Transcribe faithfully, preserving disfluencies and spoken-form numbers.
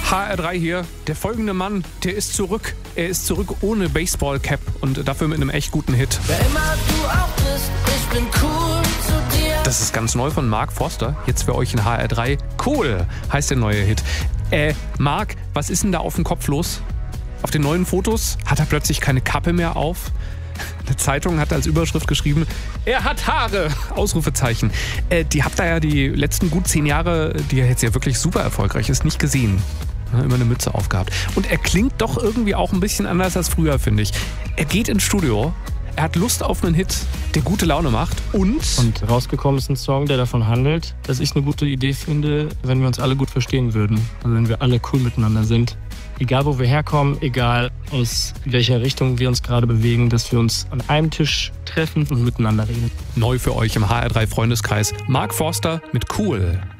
H R drei hier. Der folgende Mann, der ist zurück. Er ist zurück ohne Baseball-Cap und dafür mit einem echt guten Hit. Wer immer du auch bist, ich bin cool zu dir. Das ist ganz neu von Mark Forster. Jetzt für euch in H R drei. Cool heißt der neue Hit. Äh, Mark, was ist denn da auf dem Kopf los? Auf den neuen Fotos hat er plötzlich keine Kappe mehr auf. Eine Zeitung hat als Überschrift geschrieben, er hat Haare! Ausrufezeichen. Äh, die habt ihr ja die letzten gut zehn Jahre, die er jetzt ja wirklich super erfolgreich ist, nicht gesehen. Ja, immer eine Mütze aufgehabt. Und er klingt doch irgendwie auch ein bisschen anders als früher, finde ich. Er geht ins Studio, er hat Lust auf einen Hit, der gute Laune macht und... Und rausgekommen ist ein Song, der davon handelt, dass ich eine gute Idee finde, wenn wir uns alle gut verstehen würden. Also wenn wir alle cool miteinander sind. Egal, wo wir herkommen, egal aus welcher Richtung wir uns gerade bewegen, dass wir uns an einem Tisch treffen und miteinander reden. Neu für euch im H R drei Freundeskreis. Mark Forster mit Cool.